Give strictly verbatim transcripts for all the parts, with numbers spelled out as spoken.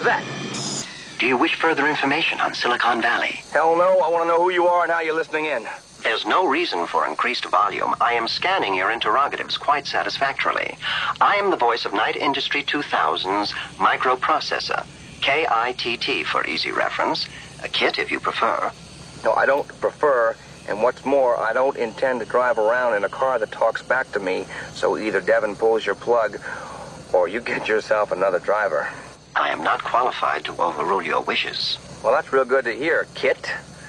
that? Do you wish further information on Silicon Valley? Hell no, I want to know who you are and how you're listening in. There's no reason for increased volume. I am scanning your interrogatives quite satisfactorily. I am the voice of Knight Industry two thousand's microprocessor. K I T T for easy reference. A kit if you prefer. No, I don't prefer, and what's more, I don't intend to drive around in a car that talks back to me, so either Devin pulls your plug, or you get yourself another driver. I am not qualified to overrule your wishes. Well, that's real good to hear, Kit.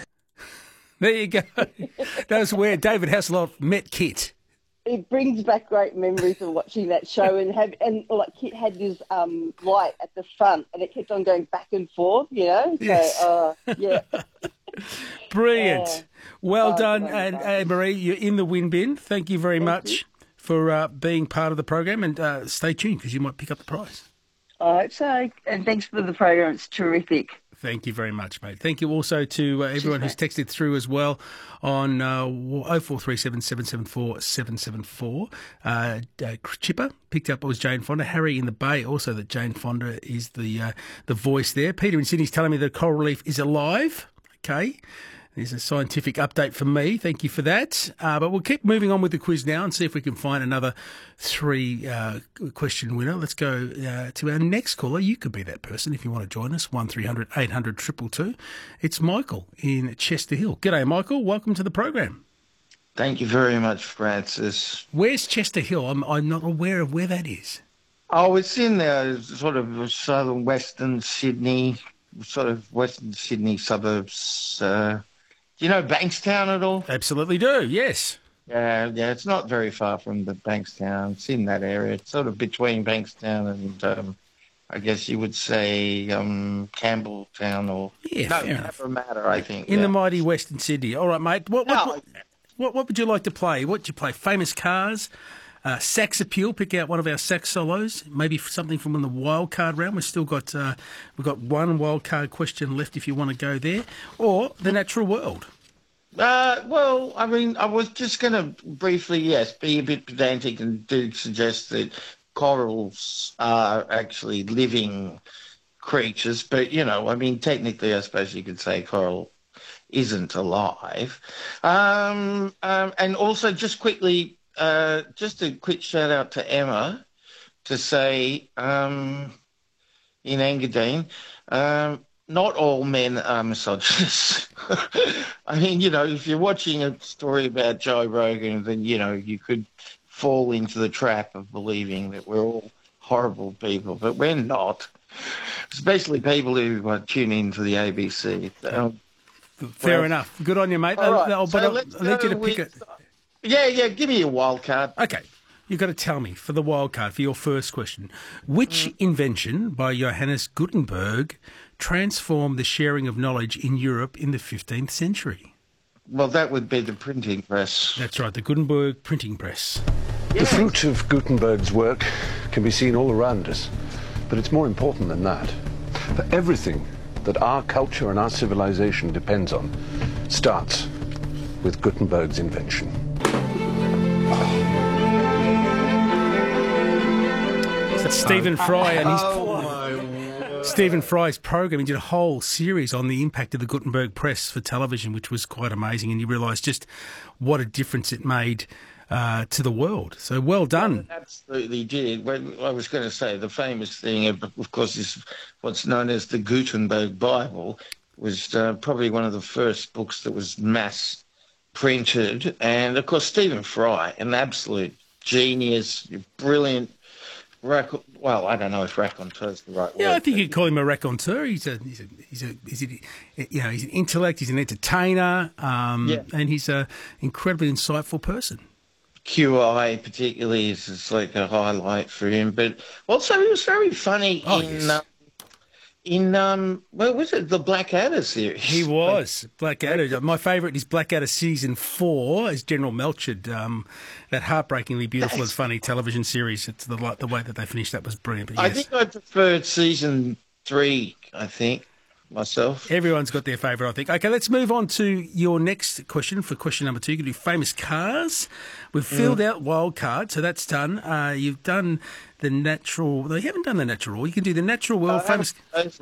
There you go. That was where David Hasselhoff met Kit. It brings back great memories of watching that show, and have and like Kit had this um, light at the front, and it kept on going back and forth, you know. Yes. So, uh, yeah. Brilliant. Uh, well oh, done, well and done. Anne-Marie, you're in the win bin. Thank you very Thank much you. for uh, being part of the program, and uh, stay tuned because you might pick up the prize. I hope so. And thanks for the program. It's terrific. Thank you very much, mate. Thank you also to uh, everyone Cheers, who's texted through as well on uh, oh four three seven, seven seven four, seven seven four. Uh, uh, Chipper picked up, it was Jane Fonda. Harry in the Bay, also that Jane Fonda is the uh, the voice there. Peter in Sydney's telling me that coral reef is alive. Okay. There's a scientific update for me. Thank you for that. Uh, but we'll keep moving on with the quiz now and see if we can find another three uh, question winner. Let's go uh, to our next caller. You could be that person if you want to join us. one three hundred eight hundred two two two. It's Michael in Chester Hill. G'day, Michael. Welcome to the program. Thank you very much, Francis. Where's Chester Hill? I'm, I'm not aware of where that is. Oh, it's in there, sort of southern western Sydney, sort of western Sydney suburbs. Uh, do you know Bankstown at all? Absolutely do, yes. Yeah, yeah, it's not very far from the Bankstown. It's in that area. It's sort of between Bankstown and, um, I guess you would say, um, Campbelltown or... Yeah, no, fair enough. Parramatta, I think. In yeah. the mighty Western Sydney. All right, mate. What, what, No, what, what, what would you like to play? What do you play? Famous cars? Uh, sax appeal, pick out one of our sax solos, maybe something from the wildcard round. We've still got uh, we've got one wildcard question left if you want to go there, or the natural world. Uh, well, I mean, I was just going to briefly, yes, be a bit pedantic and do suggest that corals are actually living creatures, but, you know, I mean, technically, I suppose you could say coral isn't alive. Um, um, and also, just quickly, uh, just a quick shout out to Emma to say, um, in Engadine, um, not all men are misogynists. I mean, you know, if you're watching a story about Joe Rogan, then, you know, you could fall into the trap of believing that we're all horrible people, but we're not, especially people who uh, tune in to the A B C. Um, Fair well, enough. Good on you, mate. all right, I'll, so but I'll, let's I'll let you to go pick with- it. Yeah, yeah, give me a wild card. Okay. You've got to tell me, for the wild card, for your first question, which invention by Johannes Gutenberg transformed the sharing of knowledge in Europe in the fifteenth century? Well, that would be the printing press. That's right, the Gutenberg printing press. The fruit of Gutenberg's work can be seen all around us, but it's more important than that. For everything that our culture and our civilization depends on starts with Gutenberg's invention. That's Stephen Fry and his Oh, my word. Stephen Fry's program. He did a whole series on the impact of the Gutenberg press for television, which was quite amazing, and you realise just what a difference it made uh, to the world. So well done. Absolutely did. When I was going to say the famous thing, of course, is what's known as the Gutenberg Bible, was uh, probably one of the first books that was mass printed. And, of course, Stephen Fry, an absolute genius, brilliant. Rac- well, I don't know if raconteur is the right word. Yeah, I think you'd call him a raconteur. He's a, he's a, he's a, he's a, you know, he's an intellect. He's an entertainer, um, Yeah. and he's a incredibly insightful person. Q I particularly is just like a highlight for him, but also he was very funny Oh, in yes. uh, in um, what was it, the Blackadder series? He was Blackadder. My favourite is Blackadder season four as General Melchard. Um, that heartbreakingly beautiful and funny television series. It's the like the way that they finished that was brilliant. But I yes. think I preferred season three. I think myself. Everyone's got their favourite, I think. Okay, let's move on to your next question for question number two. You can do famous cars. We've filled out wild card, so that's done. Uh, you've done the natural. Well, you haven't done the natural. You can do the natural world I famous. haven't